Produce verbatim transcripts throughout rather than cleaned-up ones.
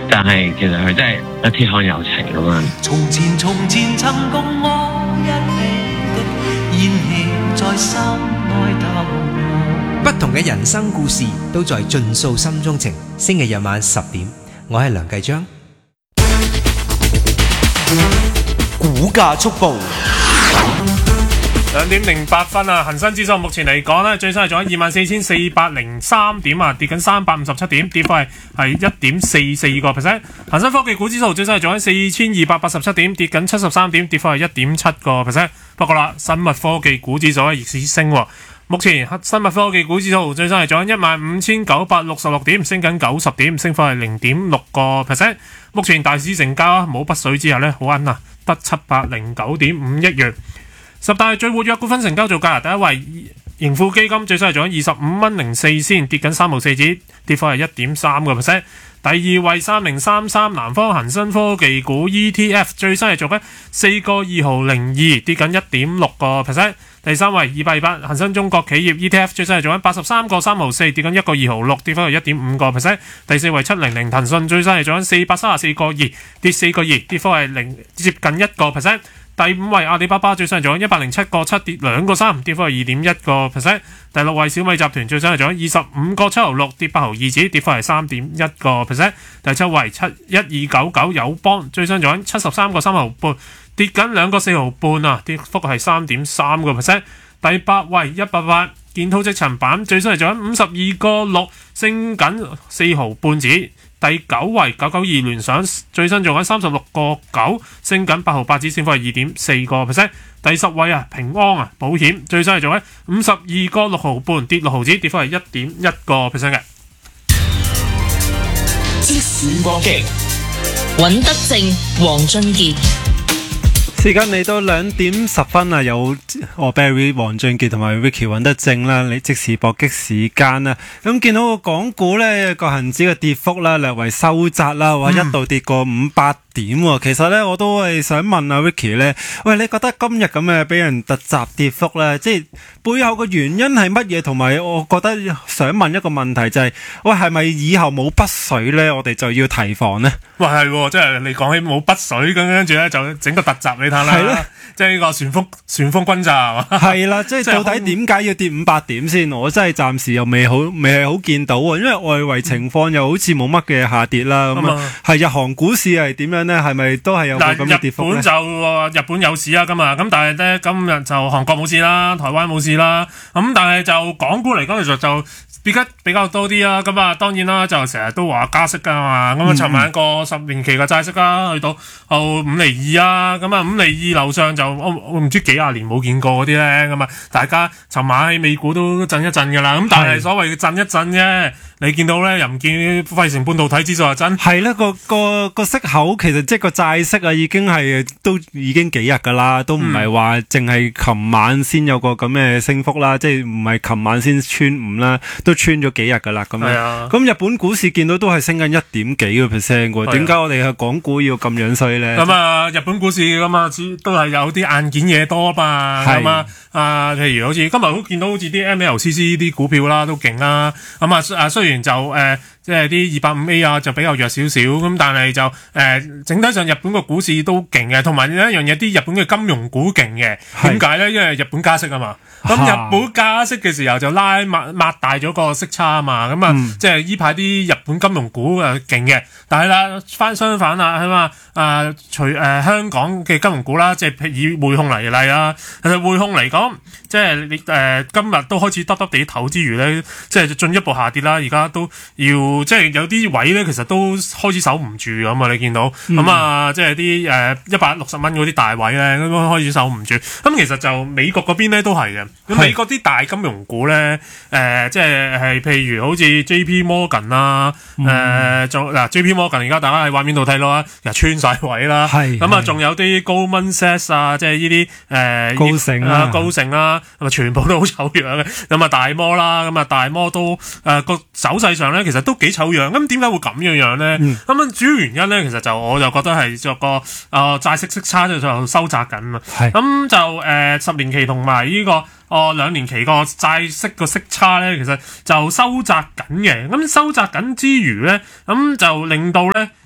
但係其實佢真係一鐵漢柔情咁樣。 從前從前曾共我一起的煙氣在心內頭。 不同嘅人生故事都在盡訴心中情。星期日晚十點，我係梁繼章。股價速報。 兩點零八分啊！恒生指數目前嚟講咧，最新係做緊二萬四千四百零三點啊，跌緊三百五十七點，跌幅係係一點四四個 percent。恒生科技股指數最新係做緊四千二百八十七點，跌緊七十三點，跌幅係一點七個 percent。不過啦，生物科技股指數咧逆市升喎。目前生物科技股指數最新係做緊一萬五千九百六十六點，升緊九十點，升幅係零點六個 percent。目前大市成交啊冇北水之下咧，好奀啊，得七百零九點五億元。十大最活躍股份成交做價，第一位盈富基金最新係做緊二十五蚊零四仙，跌緊三毫四子，跌幅係一點三個 percent。第二位三零三三南方恒生科技股 E T F 最新係做緊四個二毫零二，跌緊一點六個 percent。第三位二百二百恒生中國企業 E T F 最新係做緊八十三個三毫四，跌緊一個二毫六，跌幅係一點五個 percent。第四位七零零騰訊最新係做緊四百三十四個二，跌四個二，跌幅係零接近一個 percent。第五位阿里巴巴最新係做緊一百零七個七，跌兩個三，跌幅係二點一個 percent。第六位小米集團最新係做緊二十五個七毫六，跌八毫二子，跌幅係三點一個 percent。第七位七一二九九友邦最新做緊七十三個三毫半，跌緊兩個四毫半啊，跌幅係三點三個 percent。第八位一百八建滔積層板最新係做緊五十二個六，升緊四毫半子。第九位九九二聯想最新做緊三十六個九，升緊八毫八子，升幅係二點四個 percent。第十位啊平安啊保險最新係做緊五十二個六毫半，跌六毫子，跌幅係一點一個 percent 嘅。 即時搏擊，尹德正、黃俊傑。 時間嚟到兩點十分啊，有我 Barry 黃俊傑同埋 Vicky 揾得正啦，你即時搏擊時間啦。咁見到個港股咧個恒指嘅跌幅啦略為收窄啦，話一度跌過五百點喎。其實咧我都係想問阿 Vicky 咧，喂，你覺得今日咁嘅俾人突襲跌幅咧，即係背後嘅原因係乜嘢？同埋我覺得想問一個問題就係、是，喂，係咪以後冇北水咧，我哋就要提防呢？ 喂，係，即係你講起冇北水咁，跟住咧就整個突襲你。係咯，即係呢個旋風旋風轟炸係嘛？係啦，即係到底點解要跌五百點先？我真係暫時又未好未係好見到啊，因為外圍情況又好似冇乜嘅下跌啦。咁啊，係日韓股市係點樣呢？係咪都係有個咁嘅跌幅呢？ 日本就日本有市啊，今日咁，但係咧今日就韓國冇市啦，台灣冇市啦。咁但係就港股嚟講，其實就跌得比較多啲啊。咁啊，當然啦，就成日都話加息噶嘛。咁啊，尋晚個十年期嘅債息啦，去到哦五厘二啊。咁啊，五厘二樓上就我我唔知幾廿年冇見過嗰啲咧。咁啊，大家尋晚喺美股都震一震噶啦。咁但係所謂嘅震一震啫，你見到咧又唔見費城半導體指數係真係咧，個個個息口其實即係個債息啊，已經係都已經幾日噶啦，都唔係話淨係琴晚先有個咁嘅升幅啦，即係唔係琴晚先穿五啦，都穿咗幾日噶啦咁樣。咁日本股市見到都係升緊一點幾個 percent 喎，點解我哋嘅港股要咁樣衰咧？ 咁啊，日本股市咁啊，都係有啲硬件嘢多嘛，咁啊啊，譬如好似今日都見到好似啲 M L C C 啲股票啦都勁啦，咁啊啊雖然就誒。呃即係啲二百五 A 啊，就比較弱少少咁，但係就誒、呃、整體上日本個股市都勁嘅，同埋一樣嘢，啲日本嘅金融股勁嘅。點解咧？因為日本加息啊嘛。咁日本加息嘅時候就拉擘擘大咗個息差啊嘛。咁啊、嗯，即係依排啲日本金融股誒勁嘅。但係啦，翻相反啦，係嘛啊？除誒、呃、香港嘅金融股啦，即係以匯控嚟例啦。其實匯控嚟講，即係你誒今日都開始耷耷地頭之餘咧，即係進一步下跌啦。而家都要。即係有啲位咧，其實都開始守唔住咁啊！你見到咁、嗯、啊，即係啲誒一百六十蚊嗰啲大位咧，咁開始守唔住。咁其實就美國嗰邊咧都係嘅。咁美國啲大金融股咧，誒、呃、即係係譬如好似 J P Morgan 啦，誒仲嗱 J P Morgan 而家大家喺畫面度睇到啦，其實穿晒位啦。咁啊，仲有啲 Goldman Sachs 啊，即係呢啲誒高盛啊、 高盛啦，咁啊全部都好醜樣嘅。咁啊大摩啦，咁啊大摩都誒個、呃、走勢上咧，其實都幾醜樣，咁點解會咁樣樣咧？咁、嗯、主要原因咧，其實就我就覺得係作個誒、呃、債息息差就收窄緊啊。咁就誒、呃、十年期同埋呢個哦兩年期個債息個息差咧，其實就收窄緊嘅。咁收窄緊之餘咧，咁就令到咧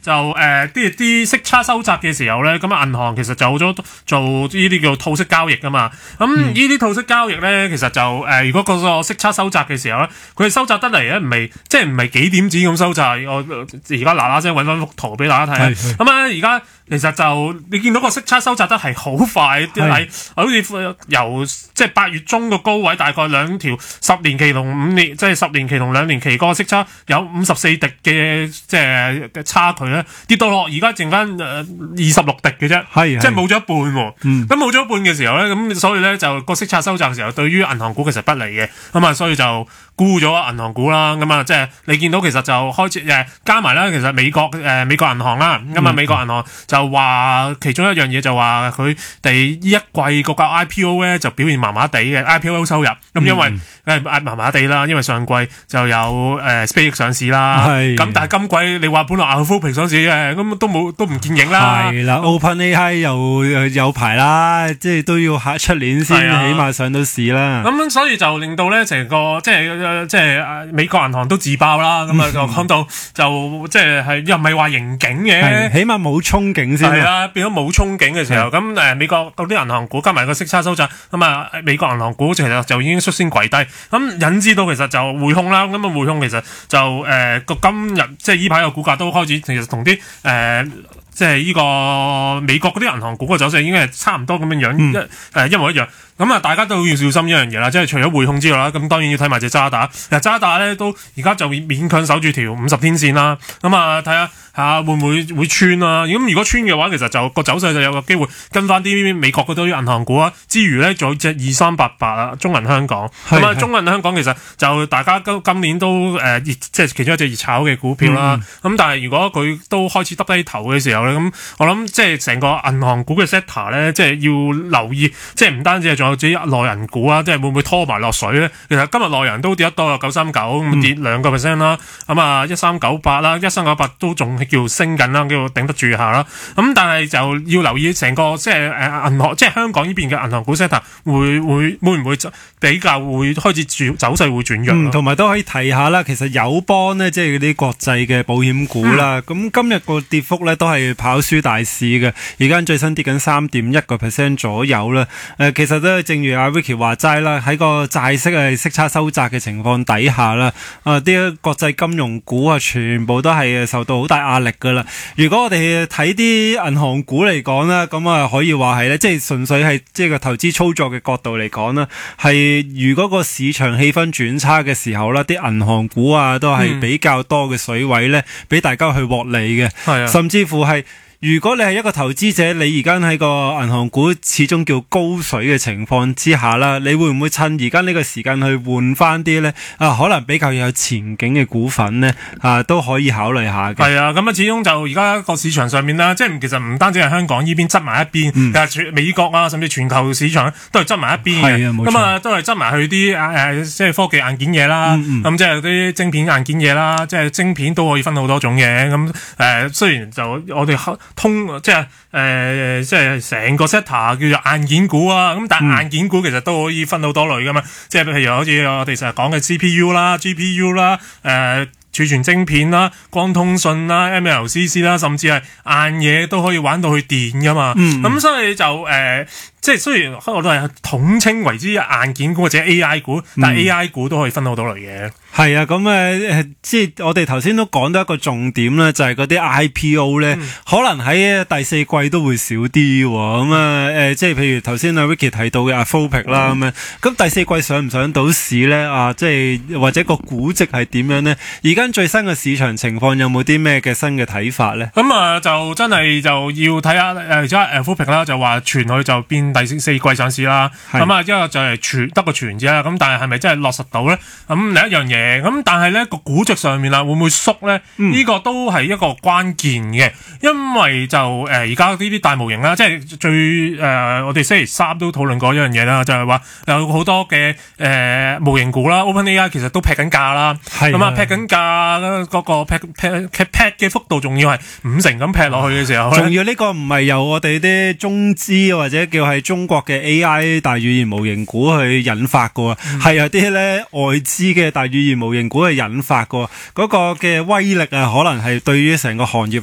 就誒啲啲息差收窄嘅時候咧，咁啊銀行其實就好咗做呢啲叫套息交易噶嘛。咁呢啲套息交易咧，其實就誒、呃、如果嗰個息差收窄嘅時候咧，佢收窄得嚟咧唔係即係唔係幾點子咁收窄。我而家嗱嗱聲揾翻幅圖俾大家睇。咁啊而家其實就你見到個息差收窄得係好快，啲係好似由即係八月中個高位，大概兩條十年期同五年，即係十年期同兩年期個息差有五十四滴嘅即係嘅差距咧，跌到落而家剩翻誒二十六滴嘅啫，係即係冇咗一半喎。咁冇咗一半嘅時候咧，咁所以咧就個息差收窄嘅時候，對於銀行股其實不利嘅，咁啊所以就沽咗銀行股啦。咁啊即係你見到其實就開始誒加埋啦，其實美國誒、呃、美國銀行啦，咁啊美國銀行就話其中一樣嘢就話佢哋呢一季嗰個 I P O 咧就表現麻麻地嘅 I P O 收入，咁、嗯、因為誒麻麻地啦，因為上季就有誒 SpaceX 上市啦，咁但係今季你話本來 Anthropic 上市嘅，咁都冇都唔見影啦。係啦 ，OpenAI 又有排啦，即係都要下出年先起碼上到市啦。咁所以就令到咧成個即係即係美國銀行都自爆啦，咁啊就講到就即係係又唔係話盈警嘅，起碼冇憧憬先。係啦，變咗冇憧憬嘅時候，咁誒美國嗰啲銀行股加埋個息差收窄，咁啊美國銀行股其實就已經率先跪低，咁引致到其實就匯控啦，咁啊匯控其實就誒個、呃、今日即係依排個股價都開始其實同啲誒即係呢個美國嗰啲銀行股嘅走勢已經係差唔多咁樣樣，一誒、嗯、一模一樣。咁啊，大家都要小心一樣嘢啦，即係除咗匯控之外啦，咁當然要睇埋隻渣打。嗱，渣打咧都而家就勉強守住條五十天線啦。咁啊，睇下嚇會唔會會穿啊？咁如果穿嘅話，其實就個走勢就有個機會跟翻啲美國嗰堆銀行股啊。之餘咧，仲有隻二三八八啊，中銀香港。咁啊，中銀香港其實就大家今今年都誒熱，即係其中一隻熱炒嘅股票啦。咁、嗯、但係如果佢都開始耷低頭嘅時候咧，咁我諗即係成個銀行股嘅 sector 咧，即係要留意，即係唔單止係仲有自己內銀股啊，即係會唔會拖埋落水咧？其實今日內銀都跌得多啊，九三九咁跌兩個 percent 啦。咁啊，一三九八啦，一三九八都仲係叫升緊啦，叫頂得住下啦。咁但係就要留意成個即係誒銀行，即係香港呢邊嘅銀行股 sector 會會會唔會比較會開始轉走勢會轉弱？同埋都可以提下啦，其實友邦呢，即係嗰啲國際嘅保險股啦，咁、嗯、今日個跌幅咧都係跑輸大市嘅，而家最新跌緊三點一個 percent 左右啦。誒、呃，其實都正如阿 Vicky 話齋啦，喺個債息係息差收窄嘅情況底下啦，啊啲國際金融股啊，全部都係受到好大壓力噶啦。如果我哋睇啲銀行股嚟講啦，咁啊可以話係咧，即係純粹係即係個投資操作嘅角度嚟講啦，係如果個市場氣氛轉差嘅時候啦，啲銀行股啊都係比較多嘅水位咧，俾、嗯、大家去獲利嘅，係啊，甚至乎係。如果你係一個投資者，你而家喺個銀行股始終叫高水嘅情況之下啦，你會唔會趁而家呢個時間去換翻啲呢？啊，可能比較有前景嘅股份呢，啊都可以考慮下嘅。係啊，咁啊，始終就而家個市場上面啦，即係其實唔單止係香港呢邊執埋一邊，其實、嗯、美國啊，甚至全球市場都係執埋一邊嘅。咁啊，都係執埋去啲誒，即係科技硬件嘢啦，咁、嗯嗯、即係啲晶片硬件嘢啦，即係晶片都可以分好多種嘅。咁誒、呃，雖然就我哋通即係誒、呃，即係成個 sector 叫做硬件股啊，咁但係硬件股其實都可以分好多類噶嘛，即係譬如好似我哋成日講嘅 C P U 啦、G P U 啦、誒儲存晶片啦、光通訊啦、M L C C 啦，甚至係硬嘢都可以玩到去電噶嘛，咁、嗯、所以就誒。呃即係雖然我都係統稱為之硬件股或者 A I 股，但係 A I 股都可以分好多類嘅。係、嗯、啊，咁誒，即係我哋頭先都講到一個重點咧，就係嗰啲 I P O 咧、嗯，可能喺第四季都會少啲喎。咁啊誒，即係譬如頭先阿 Vicky 提到嘅 Anthropic 啦，咁樣咁第四季上唔上到市咧？啊，即係或者個估值係點樣咧？而家最新嘅市場情況有冇啲咩嘅新嘅睇法咧？咁啊，就真係就要睇下誒，而家 Anthropic 啦，就話傳佢就變第四季上市啦，咁啊，一個就係傳得個傳字啦，咁但係係咪真係落實到咧？咁另一樣嘢，咁但係咧個估值上面啦，會唔會縮咧？呢、嗯呢個都係一個關鍵嘅，因為就誒而家呢啲大模型啦，即係最誒、呃、我哋星期三都討論過一樣嘢啦，就係、是、話有好多嘅誒、呃、模型股啦 ，OpenAI 其實都劈緊價啦，咁啊劈緊價嗰個劈劈劈劈嘅幅度仲要係五成咁劈落去嘅時候，仲要呢個唔係由我哋啲中資或者叫係中國嘅 A I 大語言模型股去引發嘅，係、嗯、有啲咧外資嘅大語言模型股去引發嘅，嗰、那個嘅威力啊，可能係對於成個行業